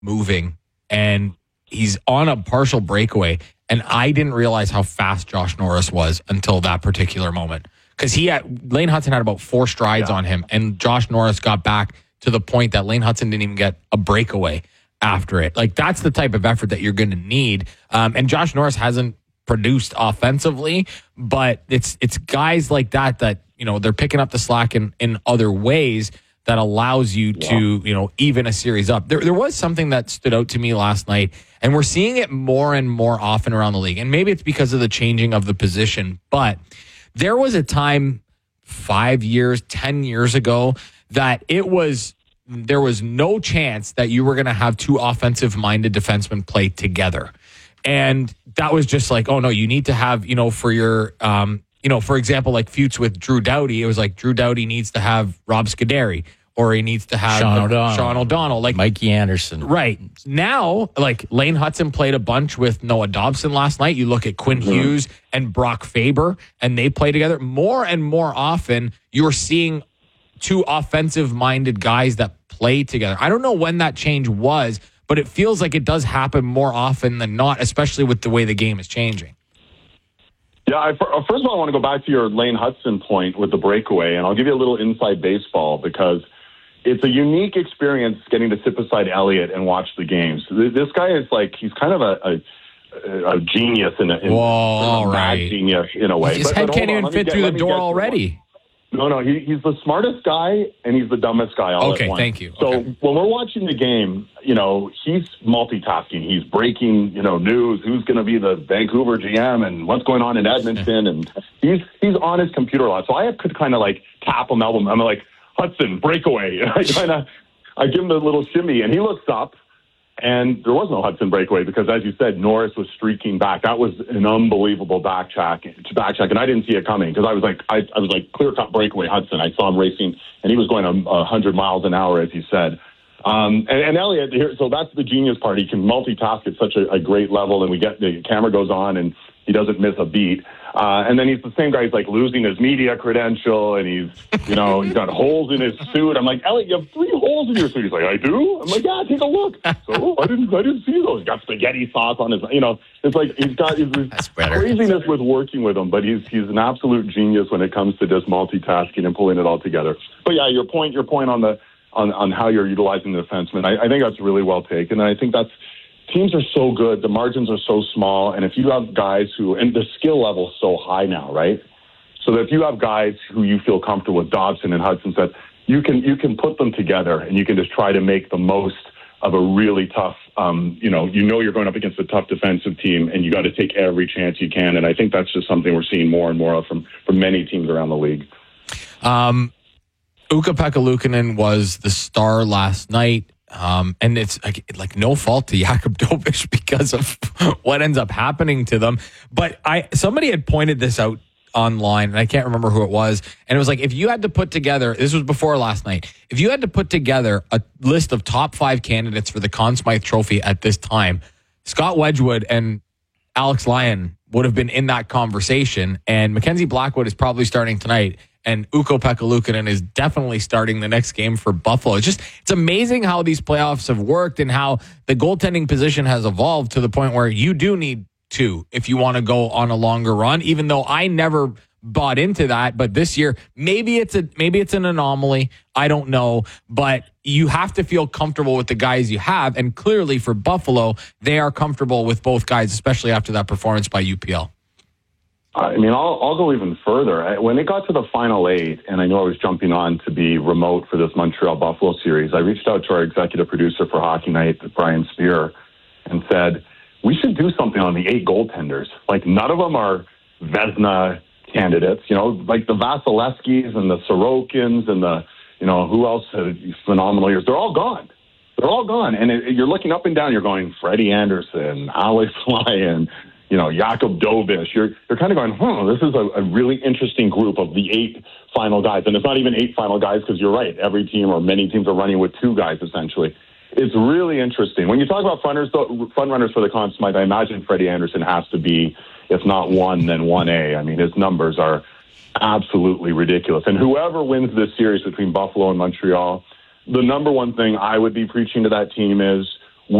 moving, and he's on a partial breakaway. And I didn't realize how fast Josh Norris was until that particular moment. Because Lane Hutson had about 4 strides on him, and Josh Norris got back to the point that Lane Hutson didn't even get a breakaway after it. Like, that's the type of effort that you're going to need. And Josh Norris hasn't produced offensively, but it's guys like that, they're picking up the slack in other ways that allows you to, even a series up. There was something that stood out to me last night, and we're seeing it more and more often around the league. And maybe it's because of the changing of the position, but there was a time 5 years, 10 years ago that there was no chance that you were going to have 2 offensive-minded defensemen play together. And that was just like, oh, no, you need to have, for your, for example, like feuds with Drew Doughty, it was like Drew Doughty needs to have Rob Scuderi, or he needs to have Sean O'Donnell, like Mikey Anderson. Right. Now, like Lane Hutson played a bunch with Noah Dobson last night. You look at Quinn Hughes and Brock Faber, and they play together. More and more often, you're seeing 2 offensive-minded guys that play together. I don't know when that change was, but it feels like it does happen more often than not, especially with the way the game is changing. Yeah, first of all, I want to go back to your Lane Hutson point with the breakaway, and I'll give you a little inside baseball because it's a unique experience getting to sit beside Elliott and watch the games. This guy is like, he's kind of a genius in a mad genius in a way. His head can't even fit through the door already. No, he's the smartest guy and he's the dumbest guy all at once. Okay, thank you. So when we're watching the game, he's multitasking. He's breaking, news, who's going to be the Vancouver GM and what's going on in Edmonton. And he's on his computer a lot. So I could kind of like tap him, I'm like, Hutson, breakaway. I give him a little shimmy and he looks up. And there was no Hutson breakaway because, as you said, Norris was streaking back. That was an unbelievable backcheck, and I didn't see it coming because I was like clear-cut breakaway Hutson. I saw him racing, and he was going 100 miles an hour, as you said. And Elliott here, so that's the genius part. He can multitask at such a great level, and the camera goes on, and he doesn't miss a beat. And then he's the same guy. He's like losing his media credential, and he's got holes in his suit. I'm like, Elliot, you have 3 holes in your suit. He's like, I do. I'm like, yeah, take a look. So I didn't see those. He's got spaghetti sauce on his. It's like he's got his craziness with working with him, but he's an absolute genius when it comes to just multitasking and pulling it all together. But yeah, your point on how you're utilizing the defenseman, I think that's really well taken, and I think that's. Teams are so good, the margins are so small, and if you have guys and the skill level is so high now, right? So that if you have guys who you feel comfortable with, Dobson and Hutson said, you can put them together and you can just try to make the most of a really tough, you're going up against a tough defensive team and you got to take every chance you can. And I think that's just something we're seeing more and more of from many teams around the league. Ukko-Pekka Luukkonen was the star last night. And it's like no fault to Jakub Dobeš because of what ends up happening to them. But somebody had pointed this out online, and I can't remember who it was. And it was like, if you had to put together, this was before last night, if you had to put together a list of top 5 candidates for the Conn Smythe Trophy at this time, Scott Wedgwood and Alex Lyon would have been in that conversation. And Mackenzie Blackwood is probably starting tonight. And Ukko-Pekka Luukkonen is definitely starting the next game for Buffalo. It's amazing how these playoffs have worked and how the goaltending position has evolved to the point where you do need 2 if you want to go on a longer run, even though I never bought into that. But this year, maybe it's an anomaly. I don't know. But you have to feel comfortable with the guys you have. And clearly for Buffalo, they are comfortable with both guys, especially after that performance by UPL. I mean, I'll go even further. When it got to the final 8, and I know I was jumping on to be remote for this Montreal-Buffalo series, I reached out to our executive producer for Hockey Night, Brian Spear, and said, we should do something on the 8 goaltenders. Like, none of them are Vezina candidates, like the Vasilevskis and the Sorokins and the, who else had phenomenal years. They're all gone. And you're looking up and down, you're going, Freddie Anderson, Alex Lyon, Jakub Dobeš, you're kind of going, this is a really interesting group of the 8 final guys. And it's not even 8 final guys because you're right. Every team or many teams are running with 2 guys, essentially. It's really interesting. When you talk about front runners for the Conn Smythe, I imagine Freddie Anderson has to be, if not 1, then 1A. I mean, his numbers are absolutely ridiculous. And whoever wins this series between Buffalo and Montreal, the number one thing I would be preaching to that team is